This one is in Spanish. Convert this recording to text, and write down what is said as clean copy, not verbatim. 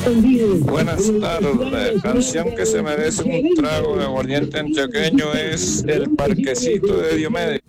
Buenas tardes. Canción que se merece un trago de aguardiente antioqueño es El Parquecito de Diomedes.